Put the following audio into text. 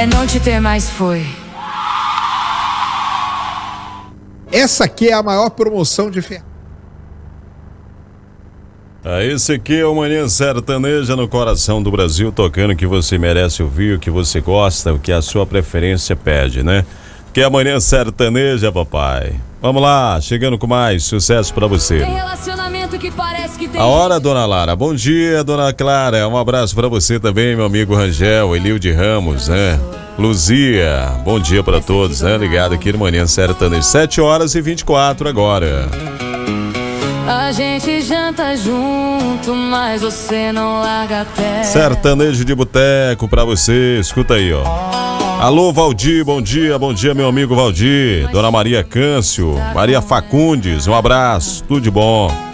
é não te ter mais foi. Essa aqui é a maior promoção de ferramentas. Esse aqui é o Manhã Sertaneja no coração do Brasil, tocando o que você merece ouvir, o que você gosta, o que a sua preferência pede, né? Que é a Manhã Sertaneja, papai. Vamos lá, chegando com mais sucesso pra você. Tem relacionamento que parece que tem... A hora, dona Lara. Bom dia, dona Clara. Um abraço pra você também, meu amigo Rangel, Elilde Ramos, né? Luzia, bom dia pra todos, né? Ligado aqui no Manhã Sertaneja. 7h24 agora. A gente janta junto, mas você não larga a terra. Sertanejo de boteco pra você, escuta aí, ó. Alô, Valdir, bom dia, meu amigo Valdir. Dona Maria Câncio, Maria Facundes, um abraço, tudo de bom.